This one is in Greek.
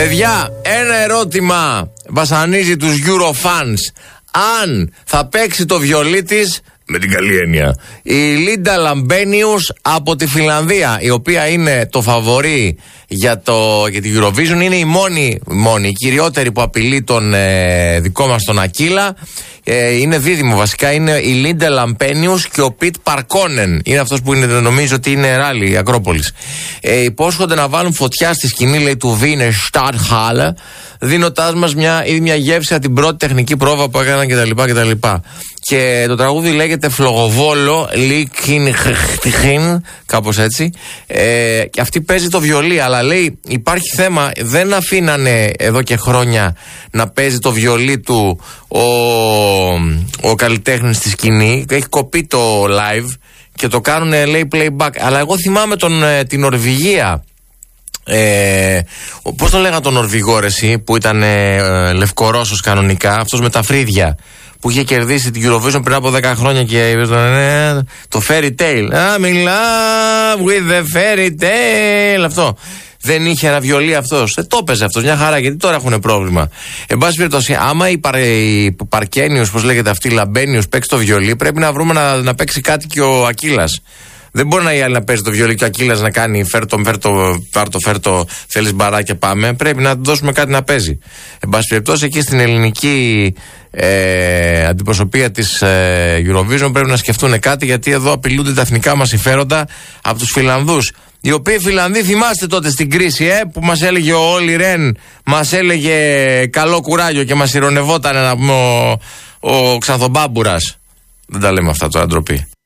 Παιδιά, ένα ερώτημα βασανίζει τους Eurofans. Αν θα παίξει το βιολί της, με την καλή έννοια, η Λίντα Λαμπένιους από τη Φινλανδία, η οποία είναι το φαβορί για την Eurovision, είναι η μόνη, η κυριότερη που απειλεί τον δικό μας τον Ακύλα. Είναι δίδυμο βασικά, είναι η Λίντα Λαμπένιους και ο Πιτ Παρκόνεν. Είναι αυτός που είναι, νομίζω ότι είναι ράλι Ακρόπολης. Υπόσχονται να βάλουν φωτιά στη σκηνή, λέει, του Wiener Stadthalle, δίνοντάς μας μια γεύση από την πρώτη τεχνική πρόβα που έκαναν κτλ. Και το τραγούδι λέγεται Φλογοβόλο, Λίκιν, κάπως έτσι. Και αυτή παίζει το βιολί, αλλά λέει υπάρχει θέμα, δεν αφήνανε εδώ και χρόνια να παίζει το βιολί του ο καλλιτέχνης στη σκηνή. Έχει κοπεί το live και το κάνουν, λέει, playback. Αλλά εγώ θυμάμαι την Νορβηγία. Πώς το λέγανε τον Νορβηγό, εσύ, που ήταν λευκορώσος κανονικά, αυτός με τα φρύδια, που είχε κερδίσει την Eurovision πριν από 10 χρόνια και το Fairy Tale. I'm in love with the fairy tale. Αυτό. Δεν είχε ένα βιολί αυτός. Το έπαιζε αυτός μια χαρά, γιατί τώρα έχουν πρόβλημα. Εν πάση περιπτώσει, άμα η Παρκένιος, πώς λέγεται αυτή, η Λαμπένιους, παίξει το βιολί, πρέπει να βρούμε να παίξει κάτι και ο Ακύλας. Δεν μπορεί να η άλλη να παίζει το βιολί και ο Ακύλας να κάνει φέρτο, θέλεις μπαράκια, πάμε. Πρέπει να του δώσουμε κάτι να παίζει. Εν πάση περιπτώσει, εκεί στην ελληνική αντιπροσωπεία της Eurovision πρέπει να σκεφτούν κάτι, γιατί εδώ απειλούνται τα εθνικά μας συμφέροντα από τους Φιλανδούς. Οι οποίοι Φιλανδοί, θυμάστε τότε στην κρίση, που μας έλεγε ο Όλι Ρεν, μας έλεγε καλό κουράγιο και μας ειρωνευόταν ο Ξανθομπάμπουρας. Δεν τα λέμε αυτά τώρα, ντροπή.